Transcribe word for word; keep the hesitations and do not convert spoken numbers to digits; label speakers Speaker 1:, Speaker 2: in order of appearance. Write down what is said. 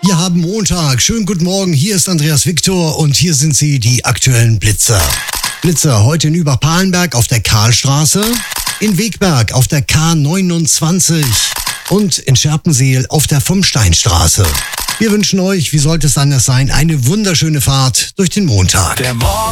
Speaker 1: Wir haben Montag. Schönen guten Morgen. Hier ist Andreas Victor und hier sind sie, die aktuellen Blitzer. Blitzer heute in Überpalenberg auf der Karlstraße, in Wegberg auf der K neunundzwanzig und in Scherpenseel auf der Vom-Stein-Straße. Wir wünschen euch, wie sollte es anders sein, eine wunderschöne Fahrt durch den Montag.
Speaker 2: Der Morgen